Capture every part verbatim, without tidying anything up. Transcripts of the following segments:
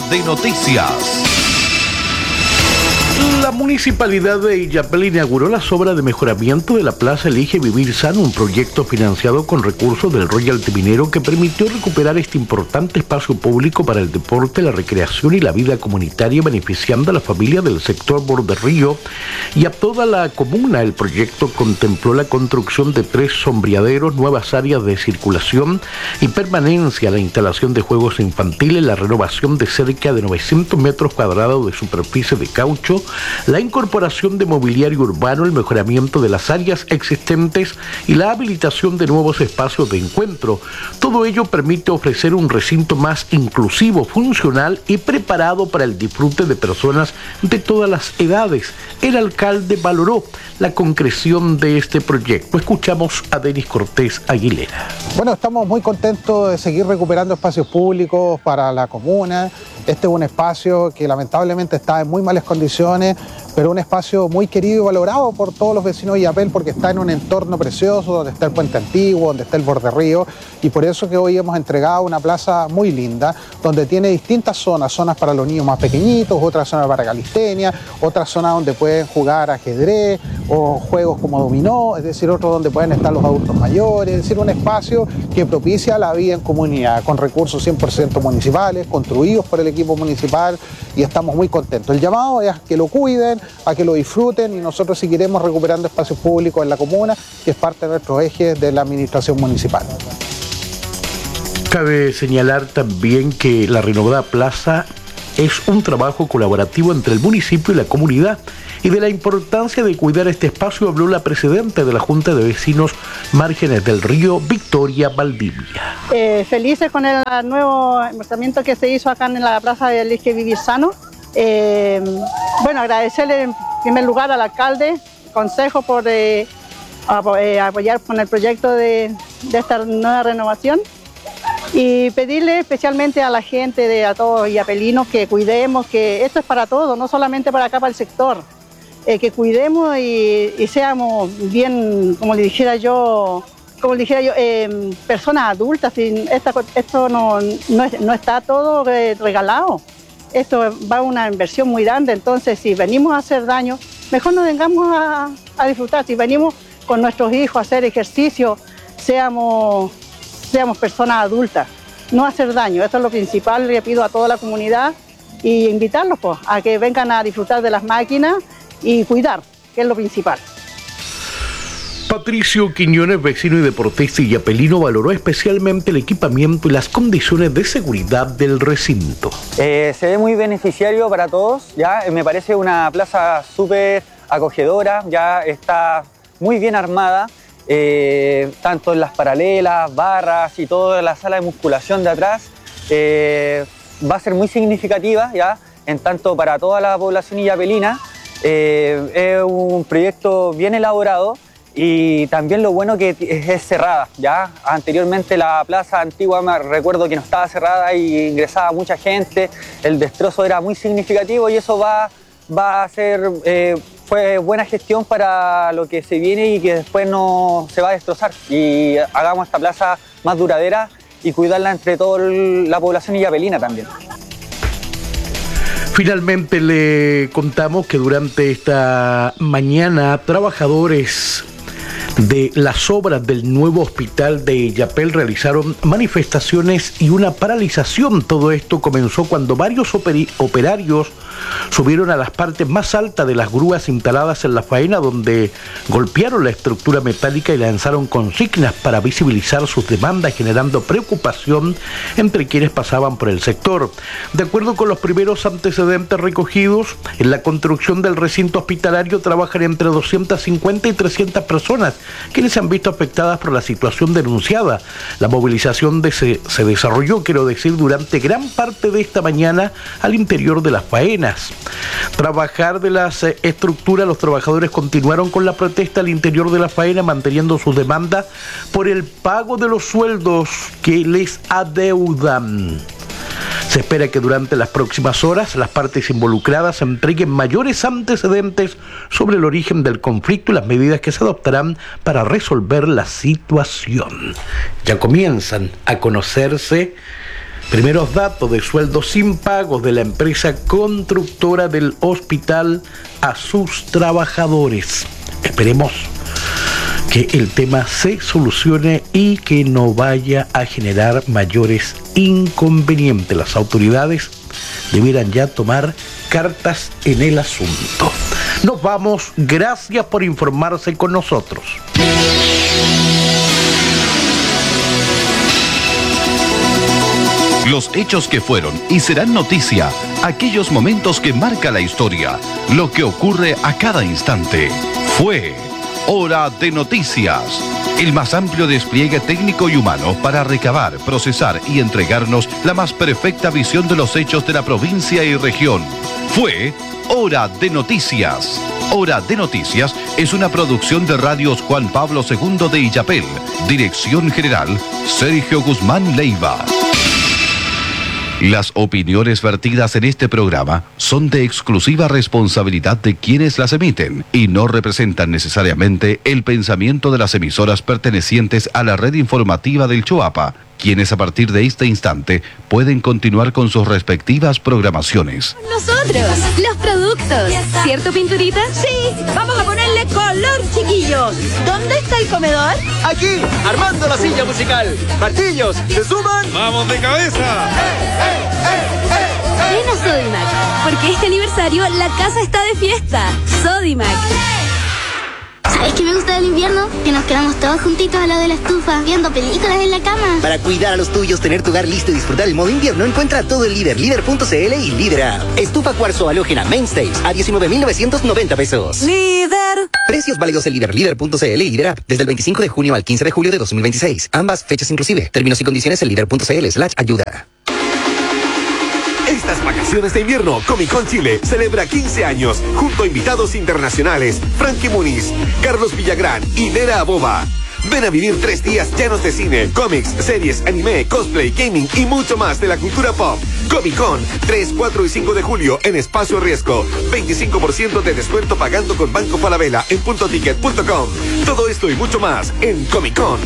de Noticias. La Municipalidad de Illapel inauguró las obras de mejoramiento de la Plaza Elige Vivir Sano, un proyecto financiado con recursos del Royalty Minero que permitió recuperar este importante espacio público para el deporte, la recreación y la vida comunitaria, beneficiando a la familia del sector Borde Río y a toda la comuna. El proyecto contempló la construcción de tres sombreaderos, nuevas áreas de circulación y permanencia, la instalación de juegos infantiles, la renovación de cerca de novecientos metros cuadrados de superficie de caucho, la incorporación de mobiliario urbano, el mejoramiento de las áreas existentes y la habilitación de nuevos espacios de encuentro. Todo ello permite ofrecer un recinto más inclusivo, funcional y preparado para el disfrute de personas de todas las edades. El alcalde valoró la concreción de este proyecto. Escuchamos a Denis Cortés Aguilera. Bueno, estamos muy contentos de seguir recuperando espacios públicos para la comuna. Este es un espacio que lamentablemente está en muy malas condiciones, pero un espacio muy querido y valorado por todos los vecinos de Illapel porque está en un entorno precioso, donde está el Puente Antiguo, donde está el Borde Río, y por eso que hoy hemos entregado una plaza muy linda, donde tiene distintas zonas, zonas para los niños más pequeñitos, otras zonas para calistenia, otras zonas donde pueden jugar ajedrez o juegos como dominó, es decir, otros donde pueden estar los adultos mayores, es decir, un espacio que propicia la vida en comunidad, con recursos cien por ciento municipales, construidos por el equipo municipal, y estamos muy contentos. El llamado es a que lo cuiden, a que lo disfruten, y nosotros seguiremos recuperando espacios públicos en la comuna, que es parte de nuestros ejes de la administración municipal. Cabe señalar también que la renovada plaza es un trabajo colaborativo entre el municipio y la comunidad, y de la importancia de cuidar este espacio habló la presidenta de la Junta de Vecinos Márgenes del Río, Victoria Valdivia. Eh, felices con el nuevo emplazamiento que se hizo acá en la Plaza de Elige Vivir Sano. Eh, bueno, agradecerle en primer lugar al alcalde, consejo por eh, apoyar con el proyecto de, de esta nueva renovación, y pedirle especialmente a la gente, de, a todos illapelinos, que cuidemos, que esto es para todos, no solamente para acá, para el sector, eh, que cuidemos y, y seamos bien, como le dijera yo, como le dijera yo, eh, personas adultas. Esta, esto no, no, es, no está todo regalado. Esto va a una inversión muy grande, entonces si venimos a hacer daño, mejor no vengamos a, a disfrutar. Si venimos con nuestros hijos a hacer ejercicio, seamos, seamos personas adultas, no hacer daño. Esto es lo principal. Le pido a toda la comunidad y invitarlos pues, a que vengan a disfrutar de las máquinas y cuidar, que es lo principal. Patricio Quiñones, vecino y deportista illapelino, valoró especialmente el equipamiento y las condiciones de seguridad del recinto. Eh, se ve muy beneficiario para todos, ya me parece una plaza súper acogedora, ya está muy bien armada, eh, tanto en las paralelas, barras y toda la sala de musculación de atrás, eh, va a ser muy significativa, ya, en tanto para toda la población illapelina. Eh, es un proyecto bien elaborado. Y también lo bueno que es cerrada, ¿ya? Anteriormente la plaza antigua, me recuerdo que no estaba cerrada y ingresaba mucha gente, el destrozo era muy significativo, y eso va, va a ser, eh, fue buena gestión para lo que se viene y que después no se va a destrozar, y hagamos esta plaza más duradera y cuidarla entre toda la población illapelina también. Finalmente le contamos que durante esta mañana trabajadores de las obras del nuevo hospital de Illapel realizaron manifestaciones y una paralización. Todo esto comenzó cuando varios operarios subieron a las partes más altas de las grúas instaladas en la faena, donde golpearon la estructura metálica y lanzaron consignas para visibilizar sus demandas, generando preocupación entre quienes pasaban por el sector. De acuerdo con los primeros antecedentes recogidos, en la construcción del recinto hospitalario trabajan entre doscientas cincuenta y trescientas personas, quienes se han visto afectadas por la situación denunciada. La movilización de se, se desarrolló, quiero decir, durante gran parte de esta mañana al interior de las faenas. Trabajar de las eh, estructuras, los trabajadores continuaron con la protesta al interior de la faena, manteniendo sus demandas por el pago de los sueldos que les adeudan. Se espera que durante las próximas horas las partes involucradas entreguen mayores antecedentes sobre el origen del conflicto y las medidas que se adoptarán para resolver la situación. Ya comienzan a conocerse Primeros datos de sueldos sin pagos de la empresa constructora del hospital a sus trabajadores. Esperemos que el tema se solucione y que no vaya a generar mayores inconvenientes. Las autoridades debieran ya tomar cartas en el asunto. Nos vamos, gracias por informarse con nosotros. Los hechos que fueron y serán noticia, aquellos momentos que marca la historia, lo que ocurre a cada instante. Fue Hora de Noticias, el más amplio despliegue técnico y humano para recabar, procesar y entregarnos la más perfecta visión de los hechos de la provincia y región. Fue Hora de Noticias. Hora de Noticias es una producción de Radios Juan Pablo segundo de Illapel. Dirección General, Sergio Guzmán Leiva. Las opiniones vertidas en este programa son de exclusiva responsabilidad de quienes las emiten y no representan necesariamente el pensamiento de las emisoras pertenecientes a la red informativa del Choapa, quienes a partir de este instante pueden continuar con sus respectivas programaciones. Nosotros, los productos. ¿Cierto, Pinturita? Sí, vamos a ponerle color, chiquillos. ¿Dónde está el comedor? Aquí, armando la silla musical. Martillos, ¿se suman? ¡Vamos de cabeza! Ven a Sodimac, porque este aniversario la casa está de fiesta. Sodimac. ¿Sabes qué me gusta del invierno? Que nos quedamos todos juntitos al lado de la estufa, viendo películas en la cama. Para cuidar a los tuyos, tener tu hogar listo y disfrutar el modo invierno, encuentra todo en Líder, líder punto c l y Líder App. Estufa cuarzo halógena Mainstays a diecinueve mil novecientos noventa pesos. ¡Líder! Precios válidos en Líder, líder punto c l y Líder App desde el veinticinco de junio al quince de julio de dos mil veintiséis. Ambas fechas inclusive. Términos y condiciones en líder punto c l slash ayuda. Estas vacaciones de invierno, Comic Con Chile celebra quince años junto a invitados internacionales Frankie Muniz, Carlos Villagrán y Nera Aboba. Ven a vivir tres días llenos de cine, cómics, series, anime, cosplay, gaming y mucho más de la cultura pop. Comic Con, tres, cuatro y cinco de julio en Espacio Riesgo. veinticinco por ciento de descuento pagando con Banco Falabella en punto ticket punto com. Todo esto y mucho más en Comic Con.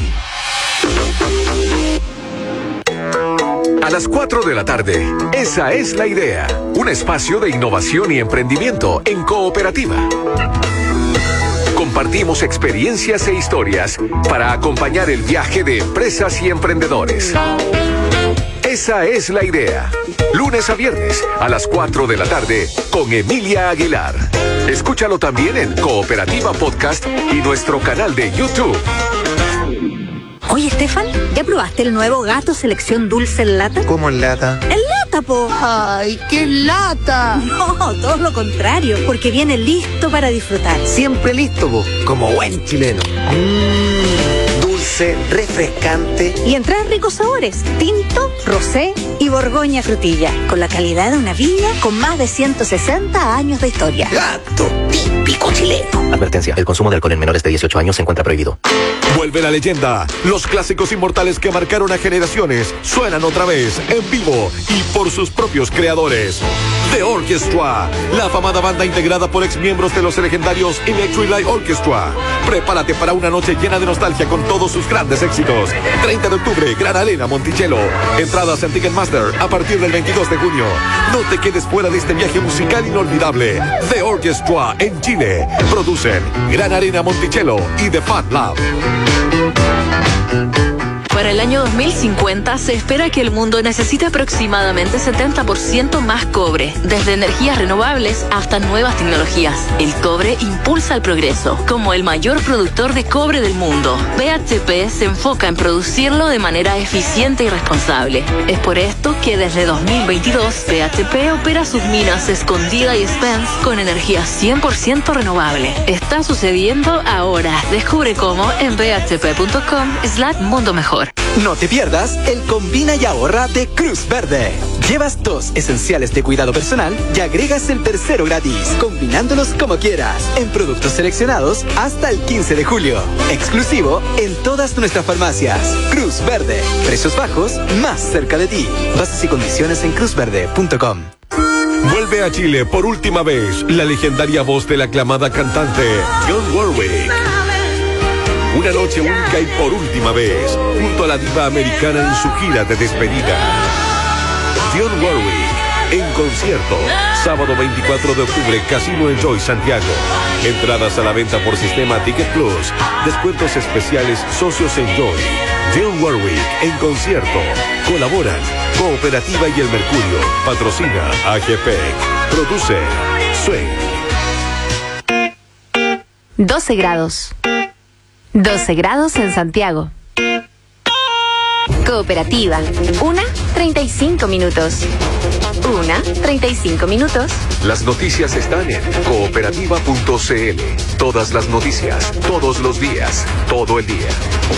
A las cuatro de la tarde, esa es la idea. Un espacio de innovación y emprendimiento en cooperativa. Compartimos experiencias e historias para acompañar el viaje de empresas y emprendedores. Esa es la idea. Lunes a viernes a las cuatro de la tarde con Emilia Aguilar. Escúchalo también en Cooperativa Podcast y nuestro canal de YouTube. Oye, Estefan, ¿ya probaste el nuevo Gato Selección Dulce en lata? ¿Cómo en lata? ¡En lata, po! ¡Ay, qué lata! No, todo lo contrario, porque viene listo para disfrutar. Siempre listo, po, como buen chileno. Mmm, dulce, refrescante. Y en tres ricos sabores, tinto, rosé y borgoña frutilla, con la calidad de una viña con más de ciento sesenta años de historia. Gato, típico chileno. Advertencia, el consumo de alcohol en menores de dieciocho años se encuentra prohibido. Vuelve la leyenda. Los clásicos inmortales que marcaron a generaciones suenan otra vez, en vivo y por sus propios creadores. The Orchestra, la afamada banda integrada por exmiembros de los legendarios Electric Light Orchestra. Prepárate para una noche llena de nostalgia con todos sus grandes éxitos. treinta de octubre, Gran Arena Monticello. Entradas en Ticketmaster a partir del veintidós de junio. No te quedes fuera de este viaje musical inolvidable. The Orchestra en Chile. Producen Gran Arena Monticello y The Fat Lab. Para el año dos mil cincuenta se espera que el mundo necesite aproximadamente setenta por ciento más cobre, desde energías renovables hasta nuevas tecnologías. El cobre impulsa el progreso. Como el mayor productor de cobre del mundo, B H P se enfoca en producirlo de manera eficiente y responsable. Es por esto que desde dos mil veintidós B H P opera sus minas Escondida y Spence con energía cien por ciento renovable. Está sucediendo ahora. Descubre cómo en b h p punto com slash mundo mejor. No te pierdas el Combina y Ahorra de Cruz Verde. Llevas dos esenciales de cuidado personal y agregas el tercero gratis, combinándolos como quieras, en productos seleccionados hasta el quince de julio. Exclusivo en todas nuestras farmacias. Cruz Verde. Precios bajos más cerca de ti. Bases y condiciones en cruz verde punto com. Vuelve a Chile por última vez la legendaria voz de la aclamada cantante John Warwick. Una noche única y por última vez, junto a la diva americana en su gira de despedida. Dionne Warwick en concierto. Sábado veinticuatro de octubre, Casino Enjoy Santiago. Entradas a la venta por sistema Ticket Plus. Descuentos especiales Socios Enjoy. Dionne Warwick en concierto. Colaboran Cooperativa y El Mercurio. Patrocina A G P. Produce Swing. doce grados. doce grados en Santiago. Cooperativa. Una, treinta y cinco minutos. Una, treinta y cinco minutos. Las noticias están en cooperativa punto c l. Todas las noticias, todos los días, todo el día.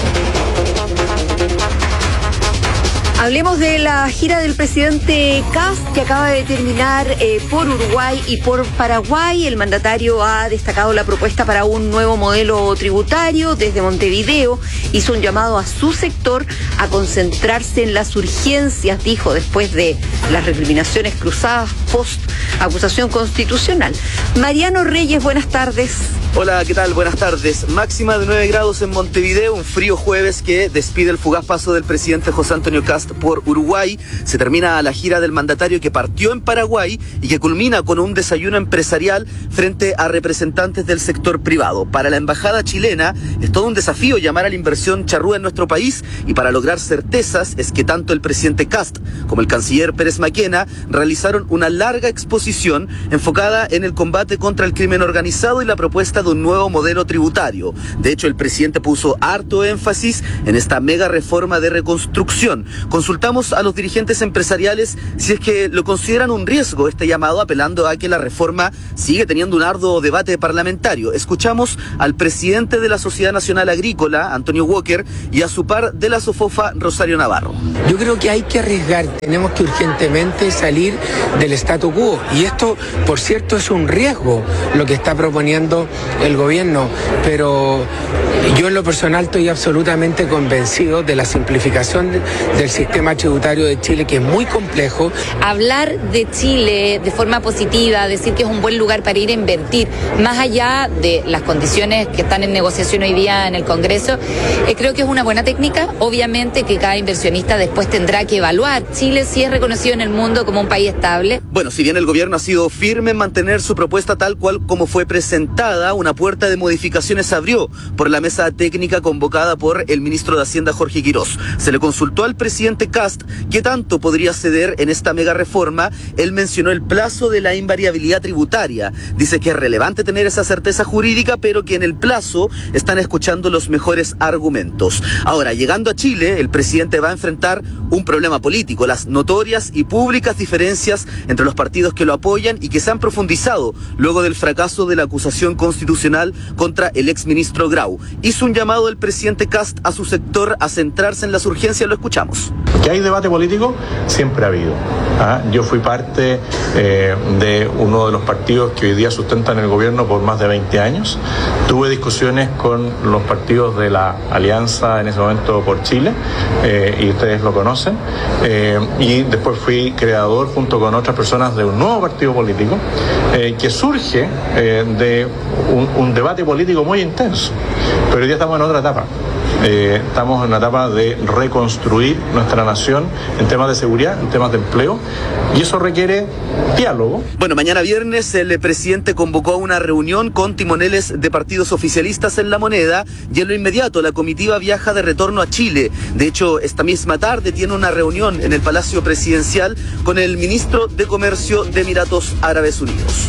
Hablemos de la gira del presidente Kast, que acaba de terminar eh, por Uruguay y por Paraguay. El mandatario ha destacado la propuesta para un nuevo modelo tributario. Desde Montevideo hizo un llamado a su sector a concentrarse en las urgencias, dijo, después de las recriminaciones cruzadas post acusación constitucional. Mariano Reyes, buenas tardes. Hola, ¿qué tal? Buenas tardes. Máxima de nueve grados en Montevideo, un frío jueves que despide el fugaz paso del presidente José Antonio Kast por Uruguay. Se termina la gira del mandatario que partió en Paraguay y que culmina con un desayuno empresarial frente a representantes del sector privado. Para la embajada chilena es todo un desafío llamar a la inversión charrúa en nuestro país, y para lograr certezas es que tanto el presidente Kast como el canciller Pérez Maquena realizaron una larga exposición enfocada en el combate contra el crimen organizado y la propuesta de un nuevo modelo tributario. De hecho, el presidente puso harto énfasis en esta mega reforma de reconstrucción. Consultamos a los dirigentes empresariales si es que lo consideran un riesgo este llamado, apelando a que la reforma sigue teniendo un arduo debate parlamentario. Escuchamos al presidente de la Sociedad Nacional Agrícola, Antonio Walker, y a su par de la SOFOFA, Rosario Navarro. Yo creo que hay que arriesgar, tenemos que urgentemente salir del statu quo, y esto, por cierto, es un riesgo lo que está proponiendo el gobierno, pero yo en lo personal estoy absolutamente convencido de la simplificación del sistema tributario de Chile, que es muy complejo. Hablar de Chile de forma positiva, decir que es un buen lugar para ir a invertir, más allá de las condiciones que están en negociación hoy día en el Congreso, eh, creo que es una buena técnica. Obviamente que cada inversionista después tendrá que evaluar. Chile sí es reconocido en el mundo como un país estable. Bueno, si bien el gobierno ha sido firme en mantener su propuesta tal cual como fue presentada, una puerta de modificaciones se abrió por la mesa técnica convocada por el ministro de Hacienda, Jorge Quirós. Se le consultó al presidente Kast qué tanto podría ceder en esta mega reforma. Él mencionó el plazo de la invariabilidad tributaria. Dice que es relevante tener esa certeza jurídica, pero que en el plazo están escuchando los mejores argumentos. Ahora, llegando a Chile, el presidente va a enfrentar un problema político, las notorias y públicas diferencias entre los partidos que lo apoyan y que se han profundizado luego del fracaso de la acusación constitucional contra el exministro Grau. Hizo un llamado el presidente Kast a su sector a centrarse en las urgencias. Lo escuchamos. Que hay debate político, siempre ha habido. ¿Ah? Yo fui parte eh, de uno de los partidos que hoy día sustentan el gobierno por más de veinte años. Tuve discusiones con los partidos de la Alianza en ese momento por Chile, eh, y ustedes lo conocen, eh, y después fui creador junto con otras personas de un nuevo partido político eh, que surge eh, de un, un debate político muy intenso, pero hoy día estamos en otra etapa. Eh, estamos en una etapa de reconstruir nuestra nación en temas de seguridad, en temas de empleo, y eso requiere diálogo. Bueno, mañana viernes el presidente convocó a una reunión con timoneles de partidos oficialistas en La Moneda, y en lo inmediato la comitiva viaja de retorno a Chile. De hecho, esta misma tarde tiene una reunión en el Palacio Presidencial con el ministro de Comercio de Emiratos Árabes Unidos.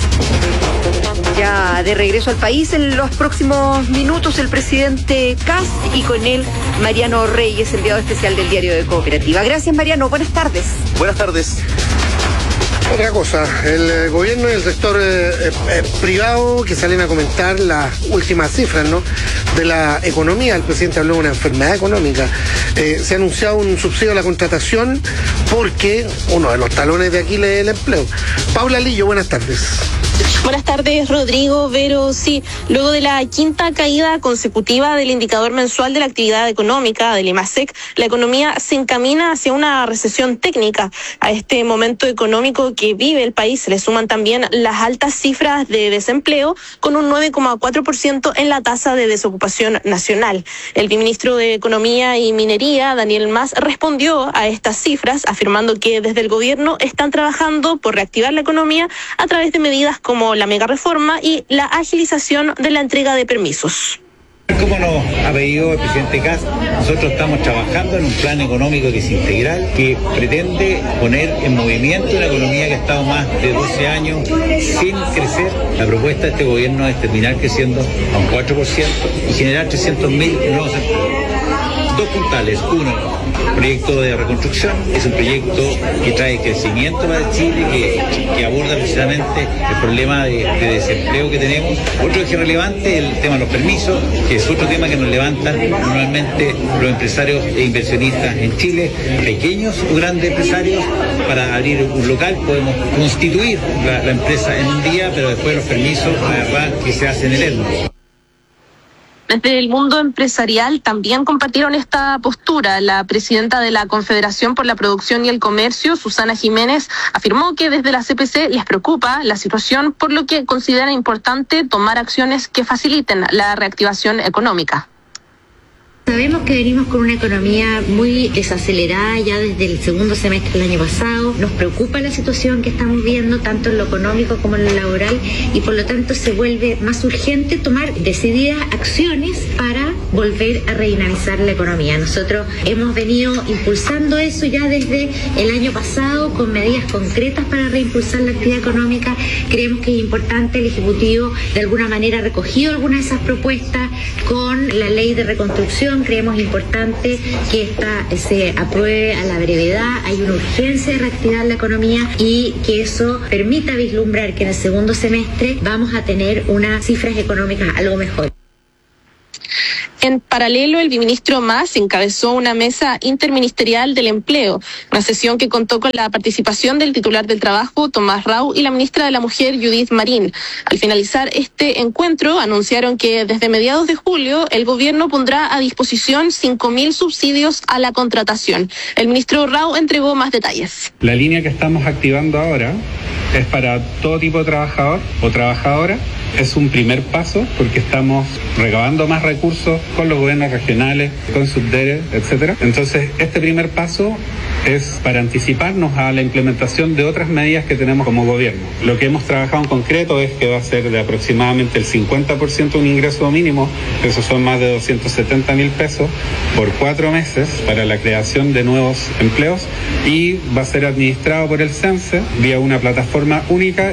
Ya de regreso al país en los próximos minutos el presidente Kast y con él Mariano Reyes, enviado especial del Diario de Cooperativa. Gracias, Mariano, buenas tardes. Buenas tardes. Otra cosa, el gobierno y el sector eh, eh, privado que salen a comentar las últimas cifras, ¿no?, de la economía. El presidente habló de una enfermedad económica. Eh, se ha anunciado un subsidio a la contratación porque uno de los talones de Aquiles es el empleo. Paula Lillo, buenas tardes. Buenas tardes, Rodrigo, Vero. Sí, luego de la quinta caída consecutiva del indicador mensual de la actividad económica, del IMASEC, la economía se encamina hacia una recesión técnica. A este momento económico que vive el país se le suman también las altas cifras de desempleo, con un nueve coma cuatro por ciento en la tasa de desocupación nacional. El ministro de Economía y Minería, Daniel Mas, respondió a estas cifras, afirmando que desde el gobierno están trabajando por reactivar la economía a través de medidas como la mega reforma y la agilización de la entrega de permisos. Como nos ha pedido el presidente Kast, nosotros estamos trabajando en un plan económico que es integral, que pretende poner en movimiento una economía que ha estado más de doce años sin crecer. La propuesta de este gobierno es terminar creciendo a un cuatro por ciento y generar trescientos mil nuevos empleos. Dos puntales. Uno, proyecto de reconstrucción, es un proyecto que trae crecimiento para Chile, que, que aborda precisamente el problema de, de desempleo que tenemos. Otro eje relevante, el tema de los permisos, que es otro tema que nos levantan normalmente los empresarios e inversionistas en Chile, pequeños o grandes empresarios. Para abrir un local podemos constituir la, la empresa en un día, pero después los permisos, la verdad, que se hacen en el Erno. Desde el mundo empresarial también compartieron esta postura. La presidenta de la Confederación por la Producción y el Comercio, Susana Jiménez, afirmó que desde la C P C les preocupa la situación, por lo que considera importante tomar acciones que faciliten la reactivación económica. Sabemos que venimos con una economía muy desacelerada ya desde el segundo semestre del año pasado. Nos preocupa la situación que estamos viendo, tanto en lo económico como en lo laboral, y por lo tanto se vuelve más urgente tomar decididas acciones para volver a redinamizar la economía. Nosotros hemos venido impulsando eso ya desde el año pasado con medidas concretas para reimpulsar la actividad económica. Creemos que es importante el Ejecutivo de alguna manera ha recogido algunas de esas propuestas con la ley de reconstrucción. Creemos importante que esta se apruebe a la brevedad. Hay una urgencia de reactivar la economía y que eso permita vislumbrar que en el segundo semestre vamos a tener unas cifras económicas algo mejor. En paralelo, el viceministro Mas encabezó una mesa interministerial del empleo, una sesión que contó con la participación del titular del Trabajo, Tomás Rau, y la ministra de la Mujer, Judith Marín. Al finalizar este encuentro, anunciaron que desde mediados de julio el gobierno pondrá a disposición cinco mil subsidios a la contratación. El ministro Rau entregó más detalles. La línea que estamos activando ahora es para todo tipo de trabajador o trabajadora. Es un primer paso porque estamos recabando más recursos con los gobiernos regionales, con Subdere, etcétera. Entonces, este primer paso es para anticiparnos a la implementación de otras medidas que tenemos como gobierno. Lo que hemos trabajado en concreto es que va a ser de aproximadamente el cincuenta por ciento un ingreso mínimo, esos son más de doscientos setenta mil pesos por cuatro meses para la creación de nuevos empleos, y va a ser administrado por el CENSE vía una plataforma única.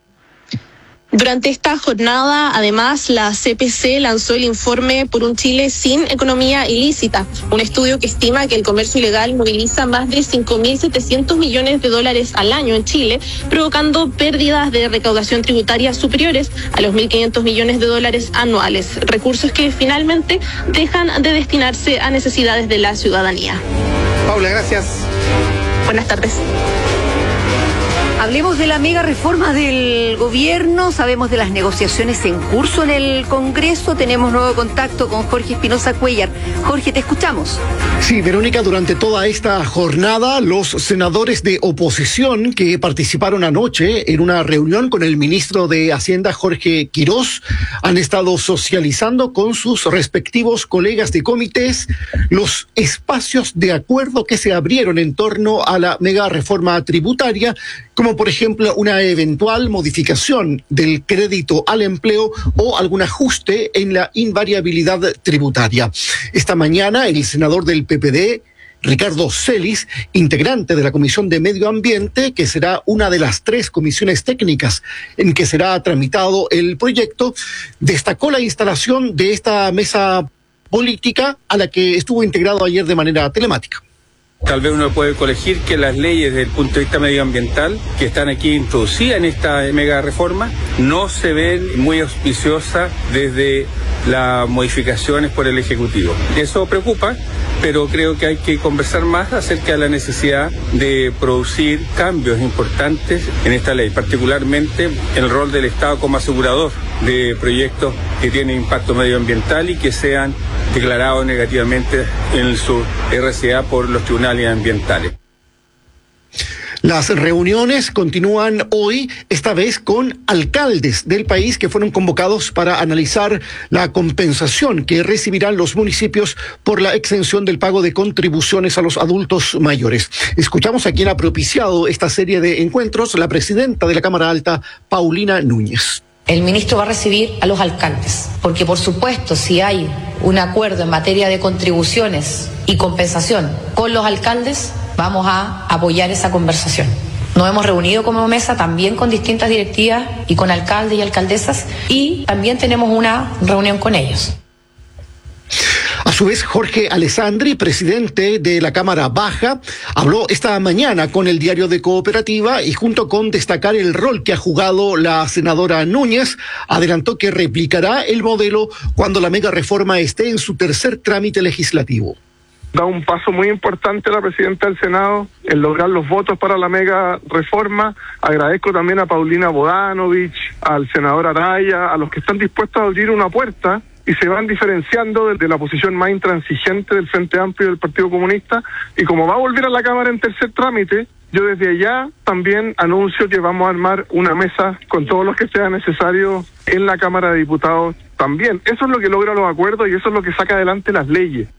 Durante esta jornada, además, la C P C lanzó el informe Por un Chile sin economía ilícita, un estudio que estima que el comercio ilegal moviliza más de cinco mil setecientos millones de dólares al año en Chile, provocando pérdidas de recaudación tributaria superiores a los mil quinientos millones de dólares anuales, recursos que finalmente dejan de destinarse a necesidades de la ciudadanía. Paula, gracias. Buenas tardes. Hablemos de la mega reforma del gobierno, sabemos de las negociaciones en curso en el Congreso, tenemos nuevo contacto con Jorge Espinosa Cuellar. Jorge, te escuchamos. Sí, Verónica, durante toda esta jornada, los senadores de oposición que participaron anoche en una reunión con el ministro de Hacienda, Jorge Quirós, han estado socializando con sus respectivos colegas de comités los espacios de acuerdo que se abrieron en torno a la mega reforma tributaria, como por ejemplo una eventual modificación del crédito al empleo o algún ajuste en la invariabilidad tributaria. Esta mañana el senador del P P D, Ricardo Celis, integrante de la Comisión de Medio Ambiente, que será una de las tres comisiones técnicas en que será tramitado el proyecto, destacó la instalación de esta mesa política a la que estuvo integrado ayer de manera telemática. Tal vez uno puede colegir que las leyes desde el punto de vista medioambiental que están aquí introducidas en esta mega reforma no se ven muy auspiciosas desde las modificaciones por el Ejecutivo. Eso preocupa, pero creo que hay que conversar más acerca de la necesidad de producir cambios importantes en esta ley, particularmente el rol del Estado como asegurador de proyectos que tienen impacto medioambiental y que sean declarados negativamente en su R C A por los tribunales ambientales. Las reuniones continúan hoy, esta vez con alcaldes del país que fueron convocados para analizar la compensación que recibirán los municipios por la exención del pago de contribuciones a los adultos mayores. Escuchamos a quien ha propiciado esta serie de encuentros, la presidenta de la Cámara Alta, Paulina Núñez. El ministro va a recibir a los alcaldes, porque por supuesto si hay un acuerdo en materia de contribuciones y compensación con los alcaldes, vamos a apoyar esa conversación. Nos hemos reunido como mesa también con distintas directivas y con alcaldes y alcaldesas y también tenemos una reunión con ellos. A su vez, Jorge Alessandri, presidente de la Cámara Baja, habló esta mañana con el diario de Cooperativa y junto con destacar el rol que ha jugado la senadora Núñez, adelantó que replicará el modelo cuando la mega reforma esté en su tercer trámite legislativo. Da un paso muy importante la presidenta del Senado en lograr los votos para la mega reforma. Agradezco también a Paulina Bodanovich, al senador Araya, a los que están dispuestos a abrir una puerta y se van diferenciando de, de la posición más intransigente del Frente Amplio y del Partido Comunista. Y como va a volver a la Cámara en tercer trámite, yo desde allá también anuncio que vamos a armar una mesa con todos los que sea necesario en la Cámara de Diputados también. Eso es lo que logra los acuerdos y eso es lo que saca adelante las leyes.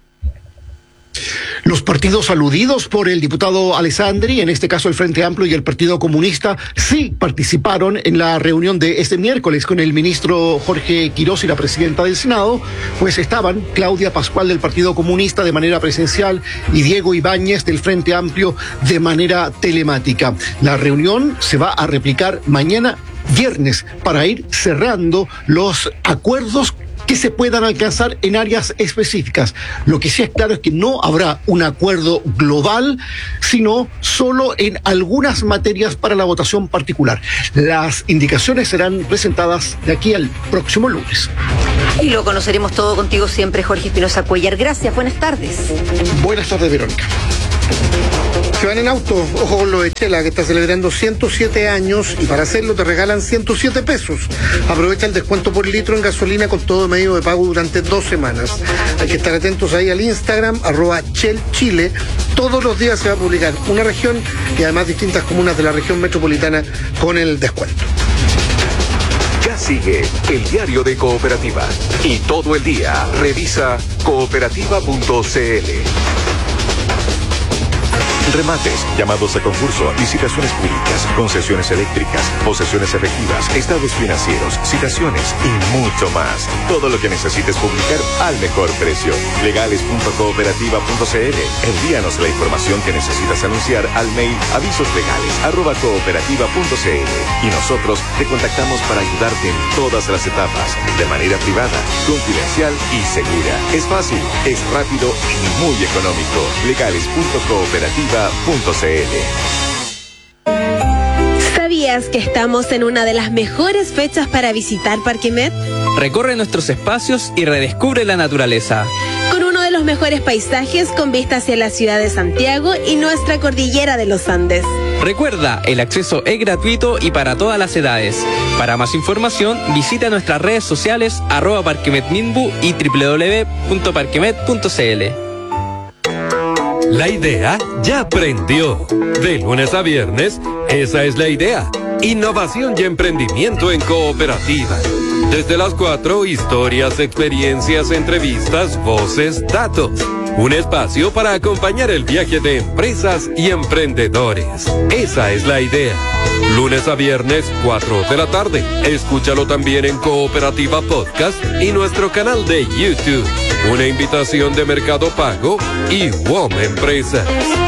Los partidos aludidos por el diputado Alessandri, en este caso el Frente Amplio y el Partido Comunista, sí participaron en la reunión de este miércoles con el ministro Jorge Quirós y la presidenta del Senado, pues estaban Claudia Pascual del Partido Comunista de manera presencial y Diego Ibáñez del Frente Amplio de manera telemática. La reunión se va a replicar mañana viernes para ir cerrando los acuerdos que se puedan alcanzar en áreas específicas. Lo que sí es claro es que no habrá un acuerdo global, sino solo en algunas materias para la votación particular. Las indicaciones serán presentadas de aquí al próximo lunes. Y lo conoceremos todo contigo siempre, Jorge Espinosa Cuellar. Gracias, buenas tardes. Buenas tardes, Verónica. Se van en auto, ojo con lo de Chela, que está celebrando ciento siete años y para hacerlo te regalan ciento siete pesos. Aprovecha el descuento por litro en gasolina con todo medio de pago durante dos semanas. Hay que estar atentos ahí al Instagram, arroba Shell Chile. Todos los días se va a publicar una región y además distintas comunas de la región metropolitana con el descuento. Ya sigue el diario de Cooperativa y todo el día revisa cooperativa punto c l. Remates, llamados a concurso, licitaciones públicas, concesiones eléctricas, posesiones efectivas, estados financieros, citaciones y mucho más. Todo lo que necesites publicar al mejor precio. legales punto cooperativa punto c l. Envíanos la información que necesitas anunciar al mail avisoslegales arroba cooperativa punto c l y nosotros te contactamos para ayudarte en todas las etapas, de manera privada, confidencial y segura. Es fácil, es rápido y muy económico. legales punto cooperativa punto c l. ¿Sabías que estamos en una de las mejores fechas para visitar Parquemet? Recorre nuestros espacios y redescubre la naturaleza. Con uno de los mejores paisajes con vista hacia la ciudad de Santiago y nuestra cordillera de los Andes. Recuerda, el acceso es gratuito y para todas las edades. Para más información, visita nuestras redes sociales arroba parquemetminbu y doble u doble u doble u punto parquemet punto c l. La idea ya prendió. De lunes a viernes, esa es la idea. Innovación y emprendimiento en Cooperativa. Desde las cuatro, historias, experiencias, entrevistas, voces, datos. Un espacio para acompañar el viaje de empresas y emprendedores. Esa es la idea. Lunes a viernes, cuatro de la tarde. Escúchalo también en Cooperativa Podcast y nuestro canal de YouTube. Una invitación de Mercado Pago y W O M Empresas.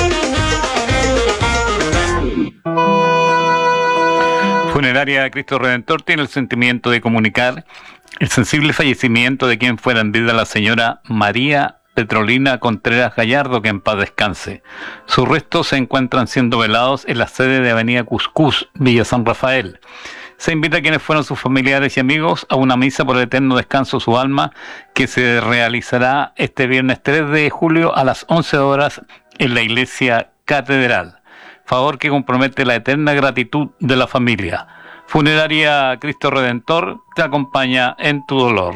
Funeraria Cristo Redentor tiene el sentimiento de comunicar el sensible fallecimiento de quien fuera en vida la señora María Petrolina Contreras Gallardo, que en paz descanse. Sus restos se encuentran siendo velados en la sede de Avenida Cuscús, Villa San Rafael. Se invita a quienes fueron sus familiares y amigos a una misa por el eterno descanso de su alma que se realizará este viernes tres de julio a las once horas en la iglesia catedral. Favor que compromete la eterna gratitud de la familia. Funeraria Cristo Redentor te acompaña en tu dolor.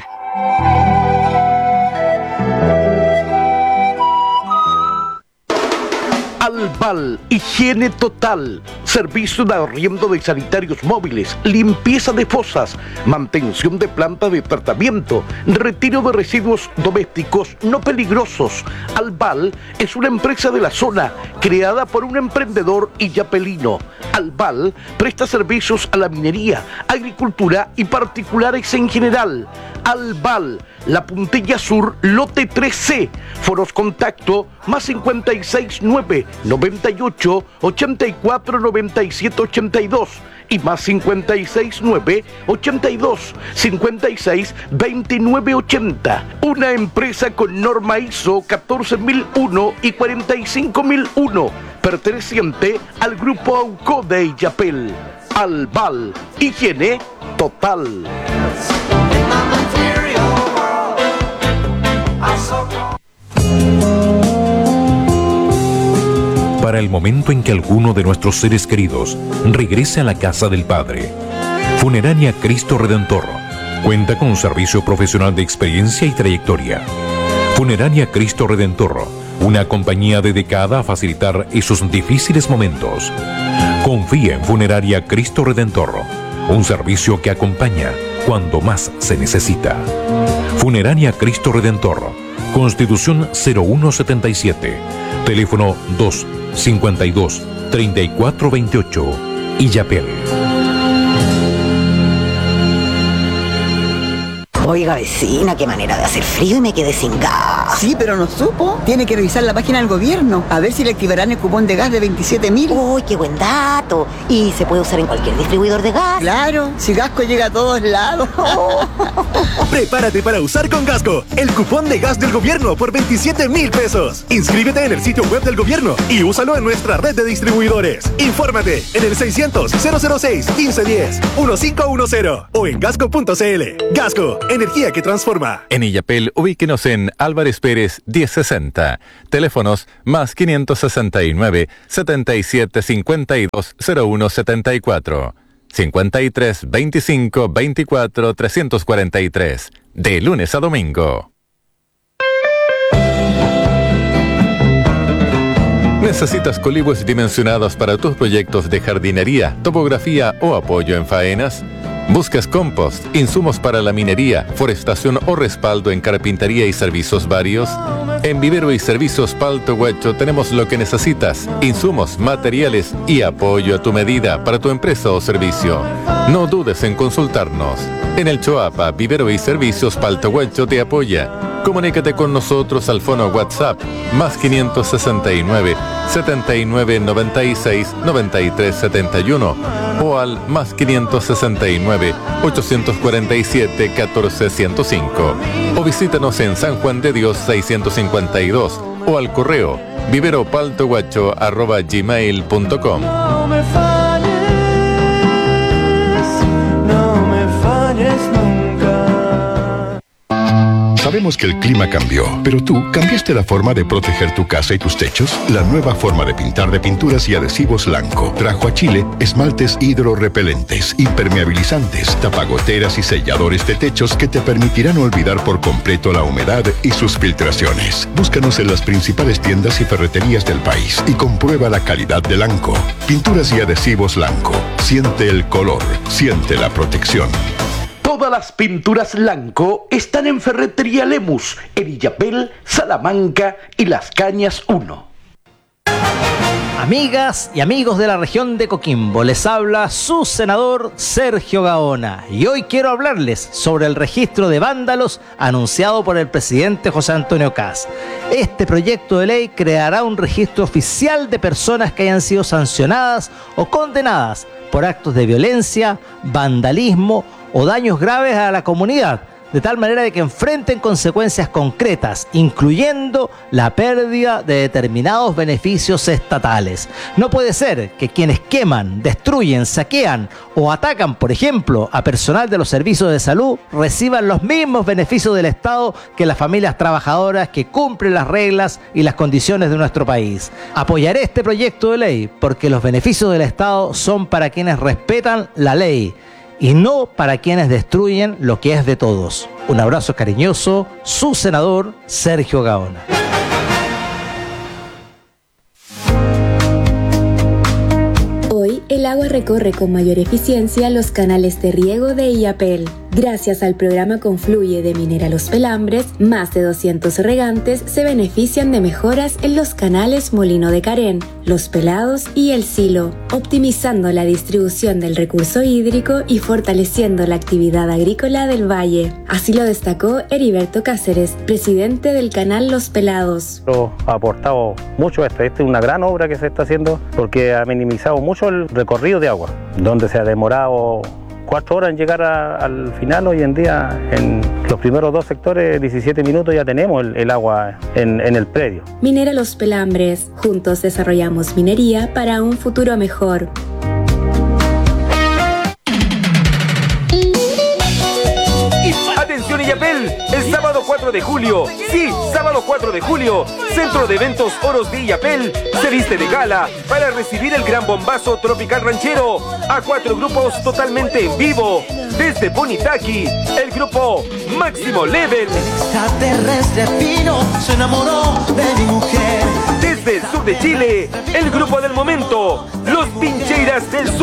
Albal, higiene total, servicio de arriendo de sanitarios móviles, limpieza de fosas, mantención de planta de tratamiento, retiro de residuos domésticos no peligrosos. Albal es una empresa de la zona creada por un emprendedor illapelino. Albal presta servicios a la minería, agricultura y particulares en general. Albal, La Puntilla Sur, lote tres C. Foros contacto más cincuenta y seis nueve noventa y ocho ochenta y cuatro noventa y siete ochenta y dos y más cincuenta y seis nueve ochenta y dos cincuenta y seis veintinueve ochenta. Una empresa con norma I S O catorce mil uno y cuarenta y cinco mil uno, perteneciente al grupo Auco de Illapel. Albal, higiene total. Para el momento en que alguno de nuestros seres queridos regrese a la casa del Padre, Funeraria Cristo Redentor cuenta con un servicio profesional de experiencia y trayectoria. Funeraria Cristo Redentor, una compañía dedicada a facilitar esos difíciles momentos. Confía en Funeraria Cristo Redentor, un servicio que acompaña cuando más se necesita. Funeraria Cristo Redentor, Constitución cero uno setenta y siete, teléfono dos cincuenta y dos treinta y cuatro veintiocho, Illapel. Oiga, vecina, qué manera de hacer frío y me quedé sin gas. Sí, pero no supo. Tiene que revisar la página del gobierno, a ver si le activarán el cupón de gas de veintisiete mil. Uy, qué buen dato. ¿Y se puede usar en cualquier distribuidor de gas? Claro, si Gasco llega a todos lados. Prepárate para usar con Gasco el cupón de gas del gobierno por veintisiete mil pesos. Inscríbete en el sitio web del gobierno y úsalo en nuestra red de distribuidores. Infórmate en el seiscientos cero cero seis quince diez quince diez o en gasco punto cl. Gasco, energía que transforma. En Illapel, ubíquenos en Álvarez Pérez diez sesenta. Teléfonos más quinientos sesenta y nueve, setenta y siete, cincuenta y dos, cero uno setenta y cuatro. cincuenta y tres, veinticinco, veinticuatro, trescientos cuarenta y tres. De lunes a domingo. ¿Necesitas colibos dimensionados para tus proyectos de jardinería, topografía o apoyo en faenas? ¿Buscas compost, insumos para la minería, forestación o respaldo en carpintería y servicios varios? En Vivero y Servicios Palto Huacho tenemos lo que necesitas: insumos, materiales y apoyo a tu medida para tu empresa o servicio. No dudes en consultarnos. En el Choapa, Vivero y Servicios Palto Huacho te apoya. Comunícate con nosotros al fono WhatsApp más quinientos sesenta y nueve, setenta y nueve, noventa y seis, noventa y tres setenta y uno o al más quinientos sesenta y nueve, ochocientos cuarenta y siete, catorce ciento cinco o visítanos en San Juan de Dios seiscientos cincuenta y dos o al correo viveropaltoguacho arroba gmail punto com. No me falles, no me falles nunca. Sabemos que el clima cambió, pero tú cambiaste la forma de proteger tu casa y tus techos. La nueva forma de pintar de Pinturas y Adhesivos Lanco trajo a Chile esmaltes hidrorrepelentes, impermeabilizantes, tapagoteras y selladores de techos que te permitirán olvidar por completo la humedad y sus filtraciones. Búscanos en las principales tiendas y ferreterías del país y comprueba la calidad de Lanco. Pinturas y Adhesivos Lanco. Siente el color, siente la protección. Todas las pinturas Lanco están en Ferretería Lemus, en Illapel, Salamanca y Las Cañas uno. Amigas y amigos de la región de Coquimbo, les habla su senador Sergio Gaona y hoy quiero hablarles sobre el registro de vándalos anunciado por el presidente José Antonio Kast. Este proyecto de ley creará un registro oficial de personas que hayan sido sancionadas o condenadas por actos de violencia, vandalismo o daños graves a la comunidad, de tal manera de que enfrenten consecuencias concretas, incluyendo la pérdida de determinados beneficios estatales. No puede ser que quienes queman, destruyen, saquean o atacan, por ejemplo, a personal de los servicios de salud, reciban los mismos beneficios del Estado que las familias trabajadoras que cumplen las reglas y las condiciones de nuestro país. Apoyaré este proyecto de ley porque los beneficios del Estado son para quienes respetan la ley y no para quienes destruyen lo que es de todos. Un abrazo cariñoso, su senador Sergio Gaona. Hoy el agua recorre con mayor eficiencia los canales de riego de Illapel. Gracias al programa Confluye de Minera Los Pelambres, más de doscientos regantes se benefician de mejoras en los canales Molino de Carén, Los Pelados y El Silo, optimizando la distribución del recurso hídrico y fortaleciendo la actividad agrícola del valle. Así lo destacó Heriberto Cáceres, presidente del canal Los Pelados. Ha aportado mucho a esto. Esta es una gran obra que se está haciendo porque ha minimizado mucho el recorrido de agua, donde se ha demorado cuatro horas en llegar a, al final. Hoy en día, en los primeros dos sectores, diecisiete minutos ya tenemos el, el agua en, en el predio. Minera Los Pelambres. Juntos desarrollamos minería para un futuro mejor. Atención Illapel, el sábado cuatro de julio, sí, sábado cuatro de julio, Centro de Eventos Oros de Illapel se viste de gala para recibir el gran bombazo tropical ranchero a cuatro grupos totalmente en vivo. Desde Bonitaki, el grupo Máximo Level. Extraterrestre fino se enamoró de mi mujer. Desde el sur de Chile, el grupo del momento, los Pincheiras del Sur.